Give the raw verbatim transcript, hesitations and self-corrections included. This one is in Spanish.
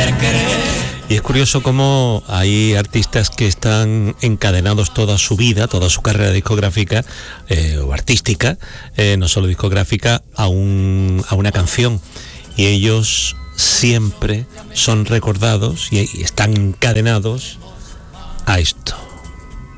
saber querer. Y es curioso cómo hay artistas que están encadenados toda su vida, toda su carrera discográfica eh, o artística, eh, no solo discográfica, a, un, a una canción. Y ellos siempre son recordados y, y están encadenados a esto.